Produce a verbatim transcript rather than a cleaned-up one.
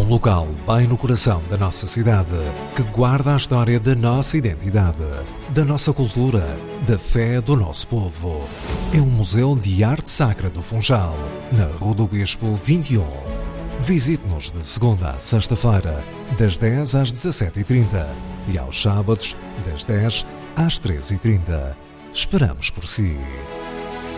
local bem no coração da nossa cidade, que guarda a história da nossa identidade, da nossa cultura, da fé do nosso povo. É um museu de arte sacra do Funchal, na Rua do Bispo vinte e um. Visite-nos de segunda a sexta-feira, das dez às dezassete e trinta e aos sábados, das dez às treze e trinta. Esperamos por si.